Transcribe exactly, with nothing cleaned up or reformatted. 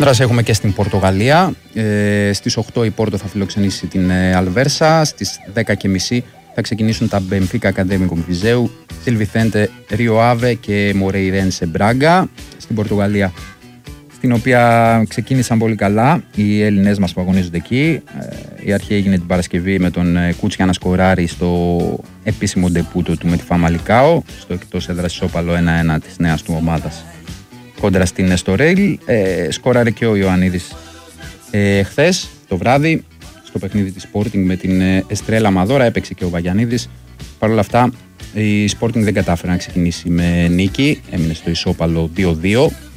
Κόντρας έχουμε και στην Πορτογαλία. Ε, στις οκτώ η Πόρτο θα φιλοξενήσει την ε, Αλβέρσα. Στις δέκα και μισή θα ξεκινήσουν τα Μπενφίκα Ακαδέμικο Βιζέου, Σιλ Βιθέντε Ρίο Άβε και Μορεϊρένσε Μπράγκα. Στην Πορτογαλία, στην οποία ξεκίνησαν πολύ καλά οι Έλληνες μας που αγωνίζονται εκεί. Η αρχή έγινε την Παρασκευή με τον Κούτσια να σκοράρει στο επίσημο ντεπούτο του με τη Φαμαλικάο, στο εκτός έδρας ισόπαλο ένα ένα της νέας του ομάδας κόντρα στην Εστορέιλ. Ε, σκόραρε και ο Ιωαννίδης ε, χθες το βράδυ στο παιχνίδι της Sporting με την Εστρέλα Μαδόρα. Έπαιξε και ο Βαγιαννίδης. Παρ' όλα αυτά η Sporting δεν κατάφερε να ξεκινήσει με νίκη, έμεινε στο ισόπαλο δύο δύο.